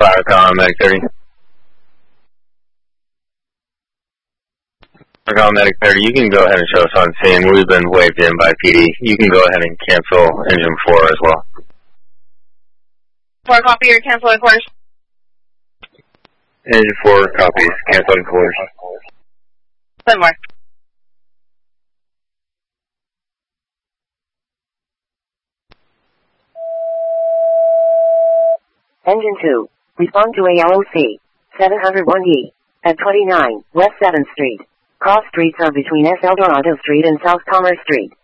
5, calling Medic 30. We're calling Medic 30. You can go ahead and show us on scene. We've been waved in by PD. You can go ahead and cancel engine 4 as well. 4 copy, or cancel the course. Engine 4 copies, canceling course. 1 more. Engine 2, respond to ALOC 701E at 29 West 7th Street. Cross streets are between S. Eldorado Street and South Commerce Street.